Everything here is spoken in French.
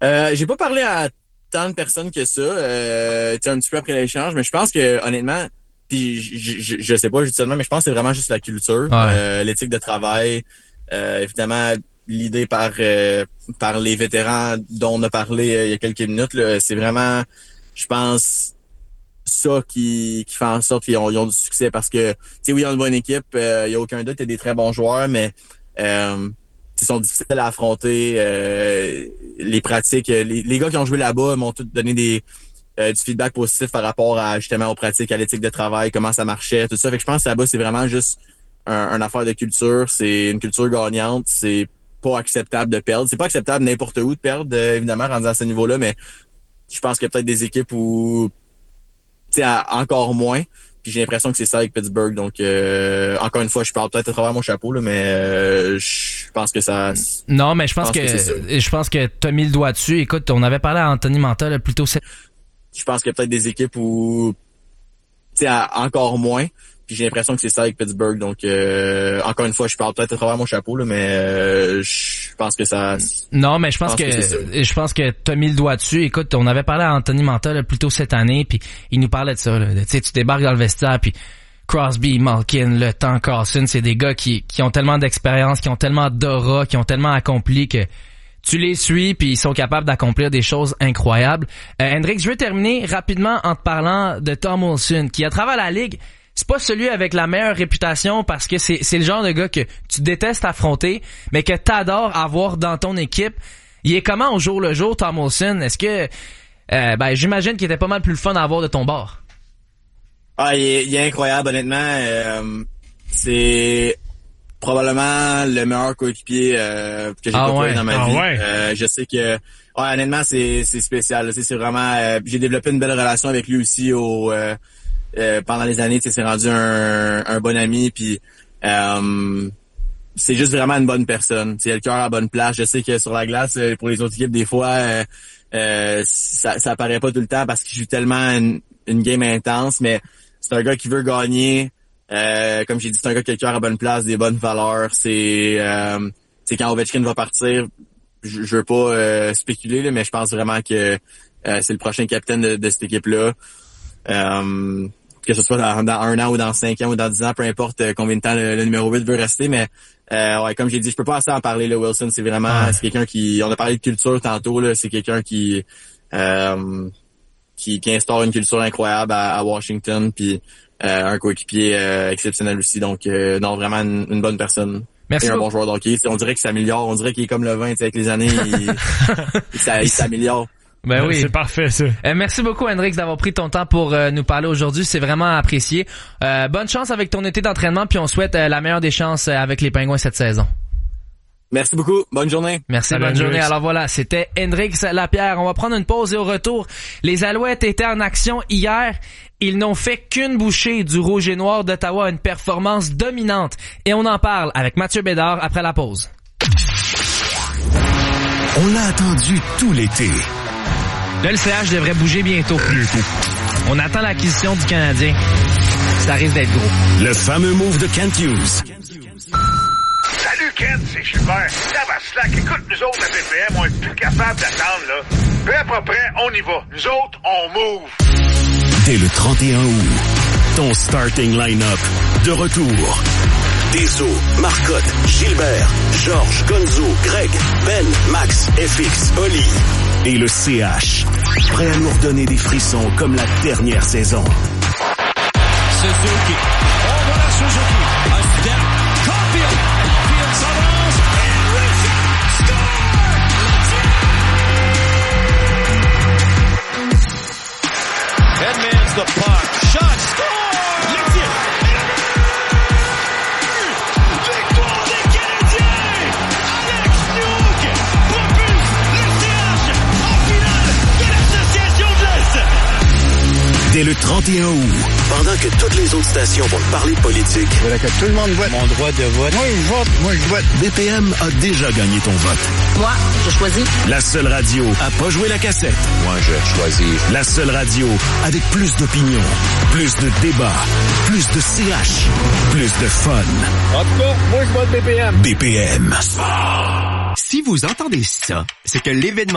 J'ai pas parlé à tant de personnes que ça, un petit peu après l'échange, mais je pense que honnêtement, puis je sais pas, je dis seulement, mais je pense que c'est vraiment juste la culture, l'éthique de travail, évidemment l'idée par les vétérans dont on a parlé il y a quelques minutes, là, c'est vraiment, je pense, ça qui fait en sorte qu'ils ont du succès parce que, tu sais, oui, ils ont une bonne équipe, il y a aucun doute, il y a des très bons joueurs, mais ils sont difficiles à affronter. Les pratiques, les gars qui ont joué là-bas m'ont tous donné du feedback positif par rapport à justement aux pratiques, à l'éthique de travail, comment ça marchait, tout ça. Fait que je pense que là-bas, c'est vraiment juste un affaire de culture. C'est une culture gagnante. C'est pas acceptable de perdre. C'est pas acceptable n'importe où de perdre, évidemment, rendu à ce niveau-là, mais je pense qu'il y a peut-être des équipes où, tu sais, encore moins. Puis j'ai l'impression que c'est ça avec Pittsburgh. Donc, encore une fois, je parle peut-être à travers mon chapeau, là, mais je pense que ça... Non, mais je pense que t'as mis le doigt dessus. Écoute, on avait parlé à Anthony Mantha là, plus tôt. Je pense qu'il y a peut-être des équipes où, tu sais, encore moins. Puis j'ai l'impression que c'est ça avec Pittsburgh. Donc, encore une fois, je parle peut-être à travers mon chapeau, là, mais je pense que ça... Non, mais je pense que t'as mis le doigt dessus. Écoute, on avait parlé à Anthony Mantha là, plus tôt cette année, puis il nous parlait de ça. Tu sais, tu débarques dans le vestiaire, puis Crosby, Malkin, Le Temps, Carlson, c'est des gars qui ont tellement d'expérience, qui ont tellement d'aura, qui ont tellement accompli que tu les suis, puis ils sont capables d'accomplir des choses incroyables. Hendrix, je veux terminer rapidement en te parlant de Tom Wilson, qui à travers la Ligue... C'est pas celui avec la meilleure réputation parce que c'est le genre de gars que tu détestes affronter, mais que t'adores avoir dans ton équipe. Il est comment au jour le jour, Tom Wilson? Est-ce que, j'imagine qu'il était pas mal plus le fun à avoir de ton bord. Ah, il est incroyable, honnêtement. C'est probablement le meilleur coéquipier que j'ai côtoyé dans ma vie. Ouais. Je sais que, honnêtement, c'est spécial. C'est vraiment, j'ai développé une belle relation avec lui aussi pendant les années. C'est rendu un bon ami, puis c'est juste vraiment une bonne personne. Il a le cœur à la bonne place. Je sais que sur la glace, pour les autres équipes, des fois, ça apparaît pas tout le temps parce qu'il joue tellement une game intense, mais c'est un gars qui veut gagner. Comme j'ai dit, c'est un gars qui a le cœur à la bonne place, des bonnes valeurs. C'est quand Ovechkin va partir, je veux pas spéculer, là, mais je pense vraiment que c'est le prochain capitaine de cette équipe-là. Que ce soit dans 1 an ou dans 5 ans ou dans 10 ans, peu importe combien de temps le numéro 8 veut rester, mais comme j'ai dit, je peux pas assez en parler, là, Wilson. C'est vraiment c'est quelqu'un qui... On a parlé de culture tantôt, là, c'est quelqu'un qui instaure une culture incroyable à Washington, puis un coéquipier exceptionnel aussi. Donc, non, vraiment une bonne personne. Merci. Et un bon joueur de hockey. On dirait qu'il s'améliore, on dirait qu'il est comme le vin, avec les années, il s'améliore. Ben oui. C'est parfait, ça. Merci beaucoup, Hendrix, d'avoir pris ton temps pour nous parler aujourd'hui. C'est vraiment apprécié. Bonne chance avec ton été d'entraînement, puis on souhaite la meilleure des chances avec les Pingouins cette saison. Merci beaucoup. Bonne journée. Merci, Salut, bonne journée. Hendrix. Alors voilà, c'était Hendrix Lapierre. On va prendre une pause et au retour, les Alouettes étaient en action hier. Ils n'ont fait qu'une bouchée du Rouge et Noir d'Ottawa, une performance dominante. Et on en parle avec Mathieu Bédard après la pause. On l'a attendu tout l'été. Là, le CH devrait bouger bientôt. On attend l'acquisition du Canadien. Ça risque d'être gros. Le fameux move de Kent Hughes. Salut Kent, c'est Gilbert. Slack, écoute, nous autres, la BPM, on est plus capable d'attendre, là. Peu à peu près, on y va. Nous autres, on move. Dès le 31 août, ton starting line-up de retour. Deso, Marcotte, Gilbert, Georges, Gonzo, Greg, Ben, Max, FX, Oli et le CH. Prêt à nous redonner des frissons comme la dernière saison. Suzuki. Oh, voilà Suzuki. Un step. Caulfield. Caulfield s'avance. Et Richard score! Edmonds the puck. Shot. Score! Victoire des Canadiens! Alex Newhook propulse le CH en finale de l'Association de l'Est! Dès le 31 août, pendant que toutes les autres stations vont parler politique, voilà que tout le monde vote. Mon droit de vote. Moi je vote. BPM a déjà gagné ton vote. Moi, je choisis. La seule radio à pas jouer la cassette. Moi je choisis. La seule radio avec plus d'opinion, plus de débats, plus de CH, plus de fun. En tout cas, moi je vote BPM. BPM. Si vous entendez ça, c'est que l'événement